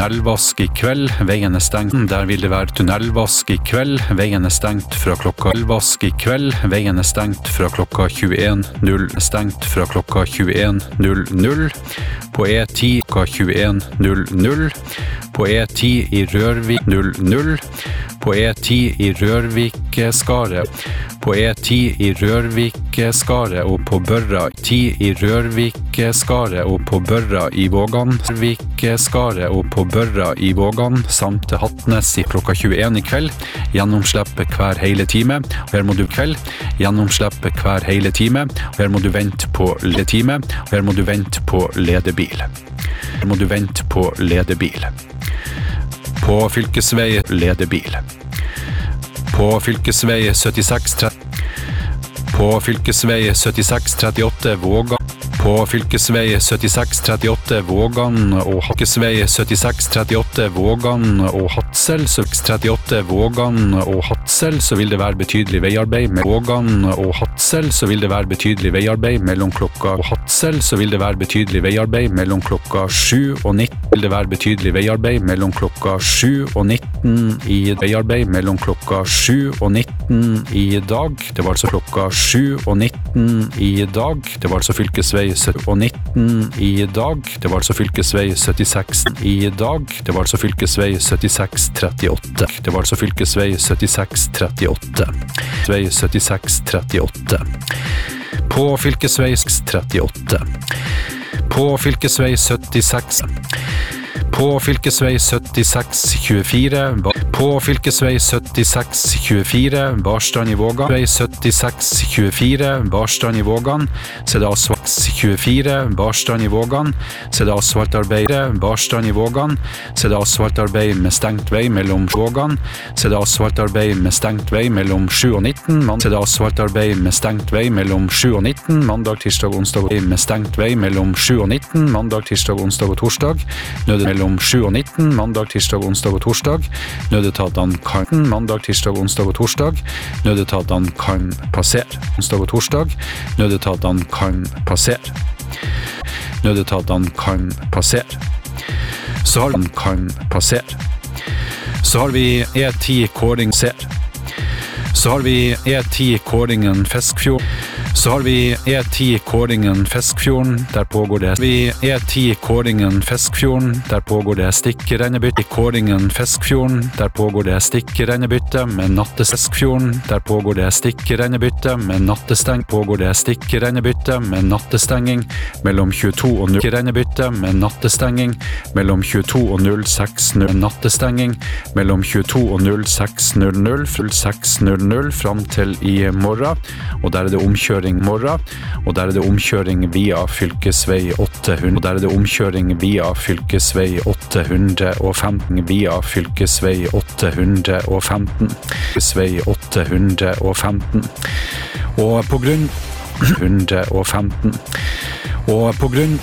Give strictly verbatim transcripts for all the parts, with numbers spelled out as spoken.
tunnelvask i kveld, veien er stengt. Der vil det være tunnelvask i kveld, veien er stengt fra klokka Tunnelvask i kveld, veien er stengt fra klokka tjueen null null. Stengt fra klokka tjueen null null. På E ti klokka tjueen null null. På E ti i Rørvik null null. På E ti i Rørvik-skaret. På E ti i Rørvik-skaret og på Børra. ti i Rørvik-skaret og på Børra i Vågan. Rørvik-skaret og på Børra i Vågan, samt til Hattnes i klokka tjueen i kveld. Gjennomslippe hver hele time. Og her må du kveld. Gjennomslippe hver hele time. Og her må du vente på ledetime. Og her må du vente på ledebil. Her må du vente på ledebil. På fylkesvei ledebil. På fylkesvei syttiseks tretti. På fylkesvei syttiseks trettiåtte Vågan. På fylkesvei syttiseks trettiåtte Vågan og fylkesvei syttiseks trettiåtte Vågan og Hadsel, trettiåtte Vågan og Hadsel, så vil det være betydelig veiarbeid med Vågan og Hadsel, så vil det være betydelig veiarbeid mellom klokka og Hadsel, så vil det være betydelig veiarbeid mellom klokka sju og nitten. Vil det være betydelig veiarbeid mellom klokka sju og nitten i veiarbeid mellom klokka sju og nitten i dag. Det var altså klokka sju og nitten i dag. Det var altså fylkesvei sytti og nitten i dag. Det var altså fylkesvei syttiseks i dag. Det var altså fylkesvei syttiseks trettiåtte. Det var altså fylkesvei syttiseks trettiåtte. Vei syttiseks trettiåtte. På fylkesvei trettiåtte. På fylkesvei syttiseks. På fylkesvei syttiseks tjuefire. På fylkesvei syttiseks tjuefire, Barstrand i Vågan. Vei syttiseks tjuefire, Barstrand i Vågan. Så det er asfalt tjuefire, Barstrand i Vågan. Så det er asfaltarbeid, Barstrand i Vågan. Så det er asfaltarbeid med stengt vei mellom Vågan. Så det er asfaltarbeid med stengt vei mellom sju og nitten. Så det er asfaltarbeid med stengt vei mellom sju og nitten. Mandag, tirsdag, onsdag med stengt vei mellom sju og nitten. Mandag, tirsdag, onsdag og torsdag. Nød mellom sju og nitten. Mandag, tirsdag, onsdag og torsdag. Nødetatene kan mandag, tirsdag, onsdag og torsdag. Nødetatene kan passere onsdag og torsdag. Nødetatene kan passere. Nødetatene kan passere. Så har de kan passere. Så har vi E ti Kåring ser. Så har vi E ti Kåringen Fiskfjord. Så har vi E ti Kåringen Fiskfjorden, der pågår det. Vi E ti Kåringen Fiskfjorden, der pågår det stikkerennebytte. I Kåringen Fiskfjorden, der pågår det stikkerennebytte med nattestenging. Der pågår det stikkerennebytte med nattesteng. Pågår det stikkerennebytte med nattestenging mellom tjueto og null. Stikkerennebytte med nattestenging mellom tjueto og null seks null. Nattestenging mellom tjueto og null seks null null. seks null null fram til i morgen. Og der er det omkjøring morgen, og der er det omkjøring via fylkesvei åtte hundre, og der er det omkjøring via fylkesvei åtte hundre og femten, via fylkesvei åtte hundre og femten, fylkesvei åtte hundre og femten, og på grunn hundre og femten, og på grunn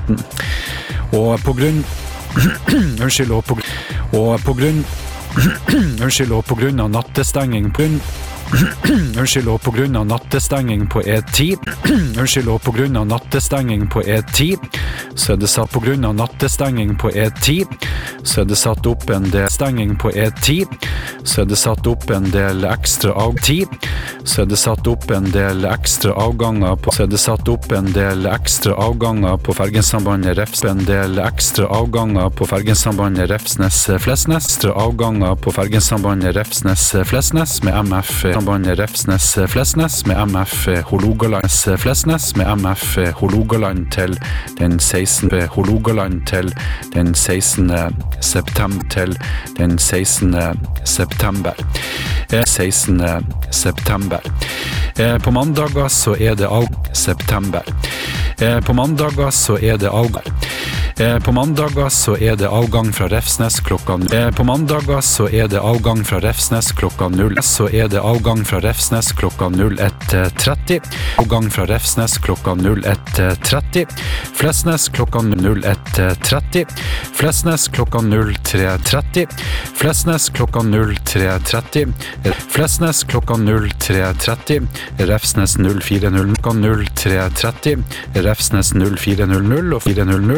og på grunn unnskyld, og på, og på grunn unnskyld, og på grunn av nattestenging på Unnskyld, og på grunn av nattestenging på E ti Unnskyld, og på grunn av nattestenging på E ti så er det satt på grunn av nattestenging på E ti så er det satt opp en del stenging på E ti så er det satt opp en del ekstra av ti så er det satt opp en del ekstra avganger på så er det satt opp en del ekstra avganger på fergensambandet Refs en del ekstra avganger på fergensambandet Refsnes-Flesnes ekstra avganger på fergensambandet Refsnes-Flesnes med M F sambandet Refsnes-Flesnes med M F Hålogaland-Flesnes med M F Hålogaland til den sekstende Hålogaland til den sekstende september til den sekstende september sekstende september på mandager så er det av september på mandager så er det avgang på mandager så er det avgang fra Refsnes klokka på mandager så er det avgang fra Refsnes klokka null så er det avgang fra Refsnes klokka null ett tretti avgang fra Refsnes klokka null ett tretti Flesnes klokka null ett tretti Flesnes klokka null tre tretti Flesnes klokka null tre tretti Flesnes klokka null tre tretti Refsnes null fire null null tre tretti Refsnes null fire null null og fire null null